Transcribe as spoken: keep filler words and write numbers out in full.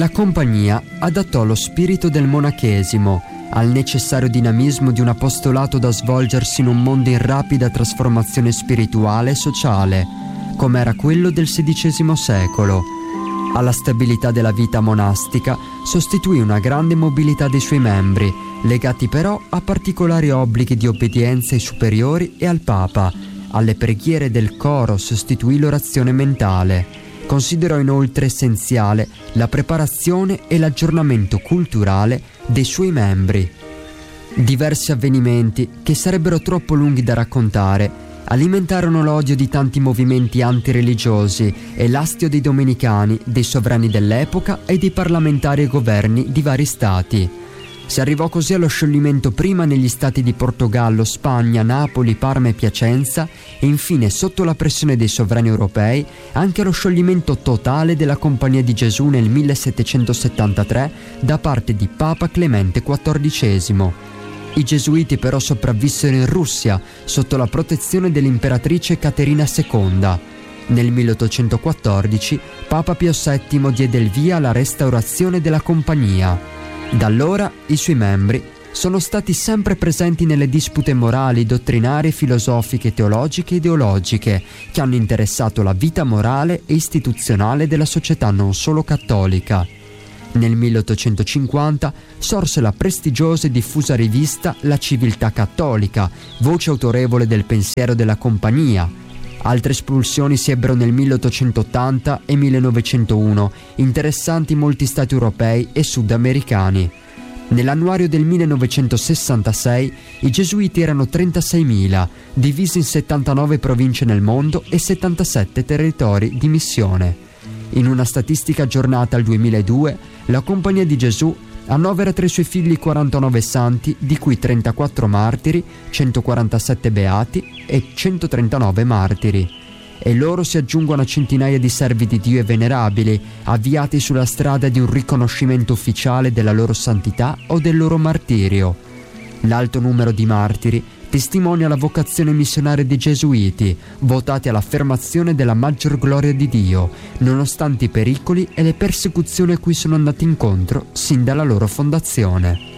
la compagnia adattò lo spirito del monachesimo al necessario dinamismo di un apostolato da svolgersi in un mondo in rapida trasformazione spirituale e sociale, come era quello del sedicesimo secolo. Alla stabilità della vita monastica sostituì una grande mobilità dei suoi membri, legati però a particolari obblighi di obbedienza ai superiori e al Papa. Alle preghiere del coro sostituì l'orazione mentale. Considerò inoltre essenziale la preparazione e l'aggiornamento culturale dei suoi membri. Diversi avvenimenti, che sarebbero troppo lunghi da raccontare, alimentarono l'odio di tanti movimenti antireligiosi e l'astio dei domenicani, dei sovrani dell'epoca e dei parlamentari e governi di vari stati. Si arrivò così allo scioglimento prima negli stati di Portogallo, Spagna, Napoli, Parma e Piacenza e infine, sotto la pressione dei sovrani europei, anche allo scioglimento totale della Compagnia di Gesù nel millesettecentosettantatré da parte di Papa Clemente quattordicesimo. I gesuiti però sopravvissero in Russia sotto la protezione dell'imperatrice Caterina seconda. Nel milleottocentoquattordici Papa Pio settimo diede il via alla restaurazione della compagnia. Da allora i suoi membri sono stati sempre presenti nelle dispute morali, dottrinarie, filosofiche, teologiche e ideologiche che hanno interessato la vita morale e istituzionale della società non solo cattolica. Nel milleottocentocinquanta sorse la prestigiosa e diffusa rivista La Civiltà Cattolica, voce autorevole del pensiero della compagnia. Altre espulsioni si ebbero nel milleottocentottanta e millenovecentouno, interessanti molti stati europei e sudamericani. Nell'annuario del millenovecentosessantasei i gesuiti erano trentaseimila, divisi in settantanove province nel mondo e settantasette territori di missione. In una statistica aggiornata al duemiladue, la Compagnia di Gesù annovera tra i suoi figli quarantanove santi, di cui trentaquattro martiri, centoquarantasette beati e centotrentanove martiri. E loro si aggiungono a centinaia di servi di Dio e venerabili, avviati sulla strada di un riconoscimento ufficiale della loro santità o del loro martirio. L'alto numero di martiri testimonia la vocazione missionaria dei gesuiti, votati all'affermazione della maggior gloria di Dio, nonostante i pericoli e le persecuzioni a cui sono andati incontro sin dalla loro fondazione.